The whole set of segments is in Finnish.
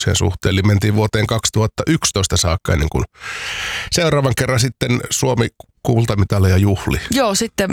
sen suhteen. Eli mentiin vuoteen 2011 saakka ennen kuin seuraavan kerran sitten Suomi kultamitaleja juhli. Joo, sitten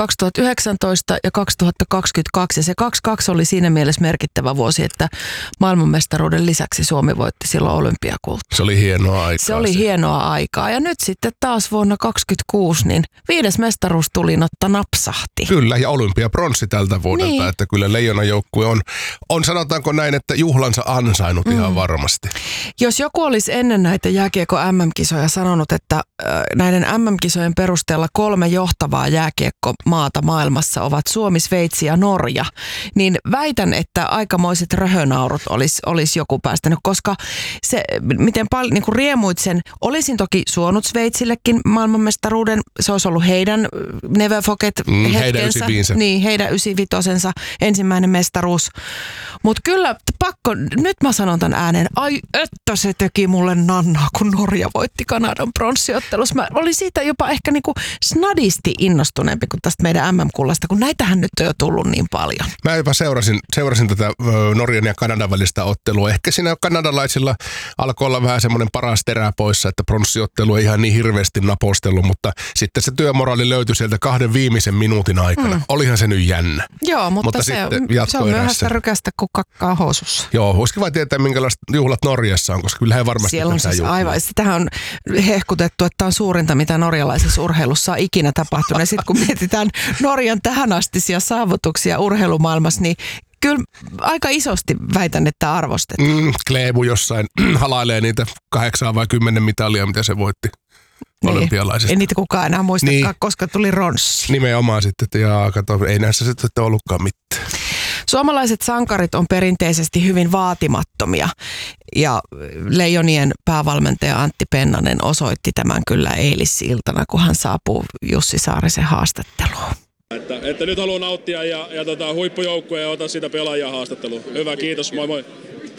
2019 ja 2022. Ja se 22 oli siinä mielessä merkittävä vuosi, että maailmanmestaruuden lisäksi Suomi voitti silloin olympiakultaa. Se oli hienoa aikaa. Se oli hienoa aikaa. Ja nyt sitten taas vuonna 2026, niin 5. mestaruustulinotta napsahti. Kyllä, ja olympiapronssi tältä vuodelta, niin. Että kyllä Leijonajoukkue on sanotaanko näin, että juhlansa ansainnut ihan varmasti. Jos joku olisi ennen näitä jääkiekko MM-kisoja sanonut, että näiden MM-kisojen perusteella 3 johtavaa jääkiekkomaata maailmassa ovat Suomi, Sveitsi ja Norja, niin väitän, että aikamoiset röhönaurut olisi joku päästänyt, koska se, miten paljon niin kuin riemuit sen, olisin toki suonut Sveitsillekin maailmanmestaruuden, se olisi ollut heidän never forget hetkensä, heidän 95-osensa ensimmäinen mestaruus, mutta kyllä pakko, nyt mä sanon tämän ääneen, ai että se teki mulle nannaa, kun Norja voitti Kanadan pronssiottelussa. Mä olin siitä jopa ehkä niinku snadisti innostuneempi kuin tästä meidän MM-kullasta, kun näitähän nyt on jo tullut niin paljon. Mä jopa seurasin tätä Norjan ja Kanadan välistä ottelua. Ehkä siinä kanadalaisilla alkoi olla vähän semmoinen paras terä poissa, että pronssiottelu ei ihan niin hirveästi napostellut, mutta sitten se työmoraali löytyi sieltä 2 viimeisen minuutin aikana. Olihan se nyt jännä. Joo, mutta se on myöhäistä rykästä kuin kakkaa housussa. Joo, voisikin vaan tietää, minkälaiset juhlat Norjassa on, koska kyllä he varmasti siellä on siis aivan. Sitähän on hehkutettu, että tämä on suurinta, mitä norjalaisessa urheilussa on ikinä tapahtunut. Ja sitten kun mietitään Norjan tähänastisia saavutuksia urheilumaailmassa, niin kyllä aika isosti väitän, että arvostetaan. Kleebu jossain halailee niitä 8 vai 10 mitalia, mitä se voitti olympialaisista. Ei niitä kukaan enää muistakaan, koska tuli ronssi. Nimenomaan sitten, että kato, ei näissä sitten ollutkaan mitään. Suomalaiset sankarit on perinteisesti hyvin vaatimattomia ja Leijonien päävalmentaja Antti Pennanen osoitti tämän kyllä eilisiltana, kun hän saapuu Jussi Saarisen haastatteluun. Että nyt haluan nauttia ja huippujoukkueen ja ota siitä pelaajia haastatteluun. Hyvä, kiitos, moi moi.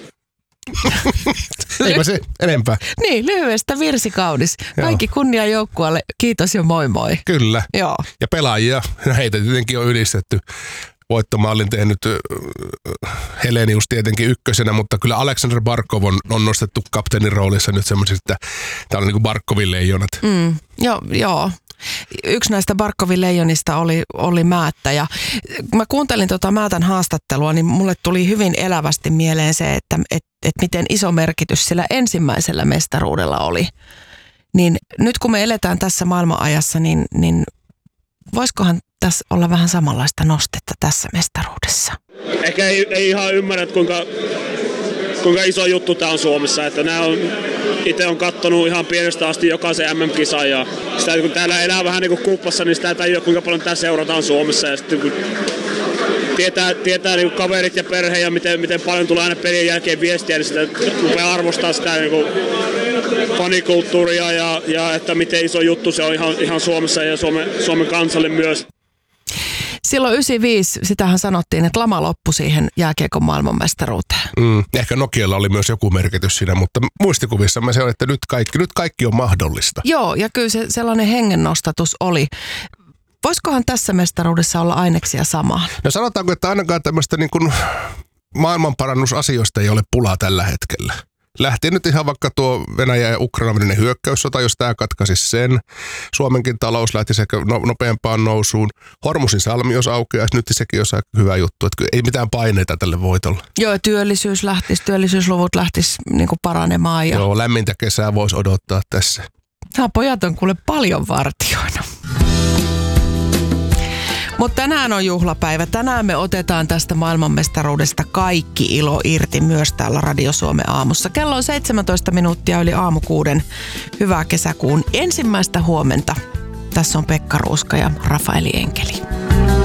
Eipä se enempää. Niin, lyhyestä virsikaunis. Kaikki kunnia joukkueelle, kiitos ja moi moi. Kyllä. Joo. Ja pelaajia, heitä tietenkin on ylistetty. Voittomaalin tehnyt Helenius tietenkin ykkösenä, mutta kyllä Aleksander Barkov on nostettu kapteenin roolissa nyt semmoisesta, että tämä on niin kuin Barkovin leijonat. Joo. Yksi näistä Barkovin leijonista oli Määttä ja kun mä kuuntelin Määtän haastattelua, niin mulle tuli hyvin elävästi mieleen se, että miten iso merkitys sillä ensimmäisellä mestaruudella oli. Niin nyt kun me eletään tässä maailmanajassa, niin voisikohan tässä olla vähän samanlaista nostetta tässä mestaruudessa? Ehkä ei ihan ymmärrä, kuinka iso juttu tämä on Suomessa. Että itse on katsonut ihan pienestä asti jokaisen MM-kisan ja sitä, kun täällä elää vähän niin kuin kuplassa, niin sitä ei tajua, kuinka paljon tämä seurataan Suomessa. Ja sitten kun tietää niin kuin kaverit ja perhe ja miten paljon tulee aina pelien jälkeen viestiä, niin sitä rupeaa arvostaa sitä niin kuin fanikulttuuria ja että miten iso juttu se on ihan Suomessa ja Suomen kansalle myös. Silloin 95, sitähän sanottiin, että lama loppui siihen jääkiekon maailmanmestaruuteen. Ehkä Nokialla oli myös joku merkitys siinä, mutta muistikuvissamme se on, että nyt kaikki on mahdollista. Joo, ja kyllä se sellainen hengennostatus oli. Voisikohan tässä mestaruudessa olla aineksia samaan? No sanotaanko, että ainakaan tämmöistä niin kuin maailmanparannusasioista ei ole pulaa tällä hetkellä. Lähti nyt ihan vaikka tuo Venäjä ja Ukrainan välinen hyökkäyssota, jos tämä katkaisi sen. Suomenkin talous lähti sekä nopeampaan nousuun. Hormusin salmi, jos aukeaisi, nyt sekin olisi aika hyvä juttu. Että ei mitään paineita tälle voitolle. Joo, työllisyysluvut lähtisi niin kuin paranemaan. Joo, lämmintä kesää voisi odottaa tässä. Nämä pojat on kuule paljon vartijoina. Mutta tänään on juhlapäivä. Tänään me otetaan tästä maailmanmestaruudesta kaikki ilo irti myös täällä Radio Suomen aamussa. Kello on 17 minuuttia yli aamu 6. Hyvää kesäkuun ensimmäistä huomenta. Tässä on Pekka Ruuska ja Rafaeli Enkeli.